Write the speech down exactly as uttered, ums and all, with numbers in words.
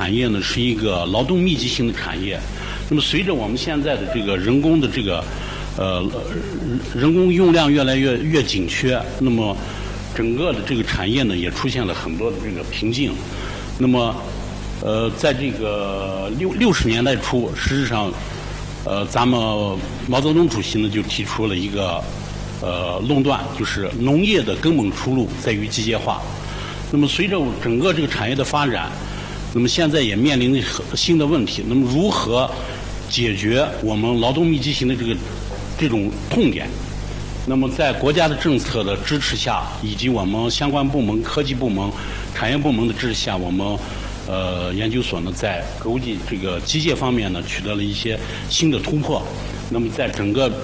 产业呢是一个劳动密集型的产业。那么随着我们现在的这个人工的这个呃人工用量越来越越紧缺，那么整个的这个产业呢也出现了很多的这个瓶颈。那么呃在这个六六十年代初，实际上呃咱们毛泽东主席呢就提出了一个呃论断，就是农业的根本出路在于机械化。那么随着整个这个产业的发展，那么现在也面临着新的问题。那么如何解决我们劳动密集型的这个这种痛点？那么在国家的政策的支持下，以及我们相关部门、科技部门、产业部门的支持下，我们呃研究所呢在国际这个机械方面呢取得了一些新的突破。那么在整个